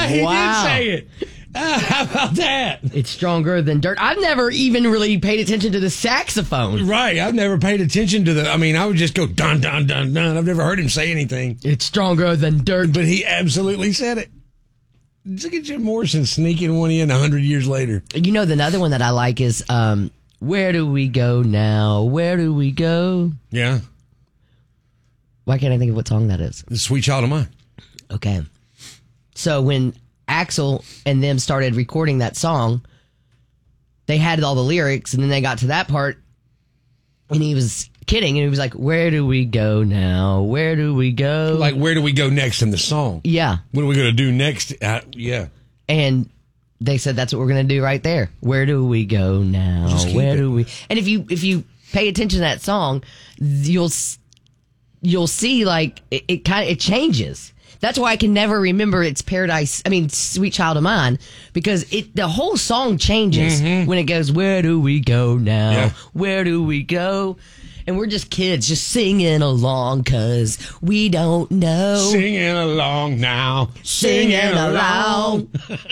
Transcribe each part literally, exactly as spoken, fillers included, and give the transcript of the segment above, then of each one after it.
Ah, he Wow. did say it. Ah, how about that? It's stronger than dirt. I've never even really paid attention to the saxophone. Right. I've never paid attention to the. I mean, I would just go dun dun dun dun. I've never heard him say anything. It's stronger than dirt. But he absolutely said it. Look at Jim Morrison sneaking one in a hundred years later. You know, the other one that I like is um, Where Do We Go Now? Where do we go? Yeah. Why can't I think of what song that is? The Sweet Child of Mine. Okay. So when Axl and them started recording that song, they had all the lyrics, and then they got to that part, and he was kidding, and he was like, where do we go now? Where do we go? Like, where do we go next in the song? Yeah. What are we going to do next? Uh, yeah. And they said that's what we're going to do right there. Where do we go now? Just keep Where it. do we? And if you if you pay attention to that song, you'll s- you'll see like it, it kind of it changes. That's why I can never remember it's Paradise. I mean, Sweet Child of Mine, because it the whole song changes when it goes. Where do we go now? Yeah. Where do we go? And we're just kids, just singing along, cause we don't know. Singing along now. Singing along.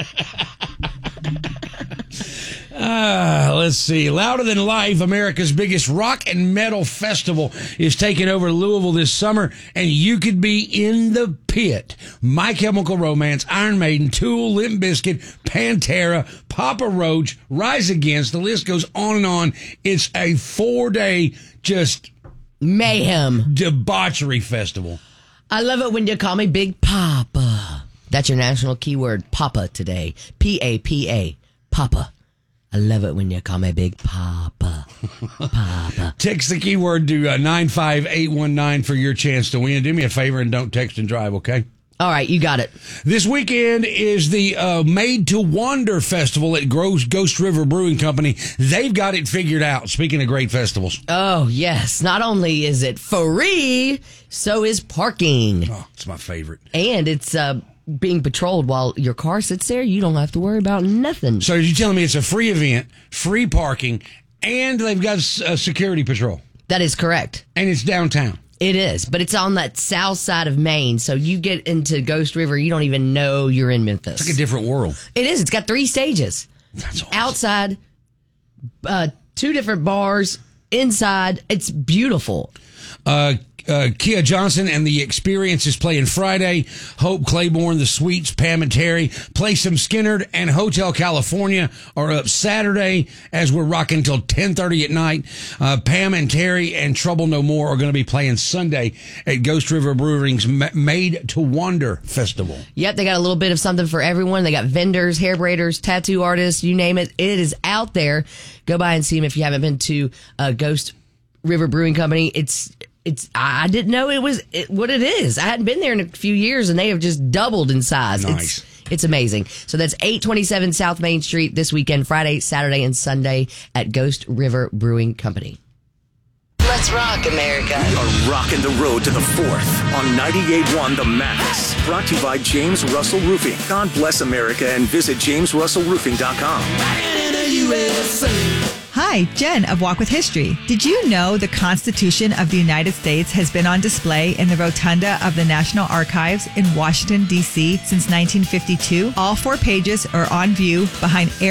Uh, let's see. Louder Than Life, America's biggest rock and metal festival, is taking over Louisville this summer, and you could be in the pit. My Chemical Romance, Iron Maiden, Tool, Limp Bizkit, Pantera, Papa Roach, Rise Against. The list goes on and on. It's a four-day just Mayhem. debauchery festival. I love it when you call me Big Papa. That's your national keyword, Papa, today. P A P A. Papa. I love it when you call me Big Papa. Papa. Text the keyword to uh, nine five eight one nine for your chance to win. Do me a favor and don't text and drive, okay? All right, you got it. This weekend is the uh, Made to Wander Festival at Gross Ghost River Brewing Company. They've got it figured out. Speaking of great festivals. Oh, yes. Not only is it free, so is parking. Oh, it's my favorite. And it's uh, being patrolled while your car sits there. You don't have to worry about nothing. So you're telling me it's a free event, free parking, and they've got a security patrol. That is correct. And it's downtown. It is, but it's on that south side of Maine, so you get into Ghost River, you don't even know you're in Memphis. It's like a different world. It is. It's got three stages. That's awesome. Outside, uh, two different bars, inside. It's beautiful. Uh, uh, Kia Johnson and the Experience is playing Friday. Hope Claiborne, the Sweets, Pam and Terry, Play Some Skinnerd, and Hotel California are up Saturday as we're rocking till ten thirty at night. Uh, Pam and Terry and Trouble No More are going to be playing Sunday at Ghost River Brewing's Ma- Made to Wander Festival. Yep, they got a little bit of something for everyone. They got vendors, hair braiders, tattoo artists, you name it. It is out there. Go by and see them if you haven't been to uh, Ghost River Brewing Company. It's It's. I didn't know it was it, what it is. I hadn't been there in a few years, and they have just doubled in size. Nice. It's, it's amazing. So that's eight twenty-seven South Main Street this weekend, Friday, Saturday, and Sunday at Ghost River Brewing Company. Let's rock, America. We are rocking the road to the fourth on ninety-eight point one The Max. Brought to you by James Russell Roofing. God bless America and visit james russell roofing dot com. Hi, Jen of Walk with History. Did you know the Constitution of the United States has been on display in the rotunda of the National Archives in Washington, D C since nineteen fifty-two? All four pages are on view behind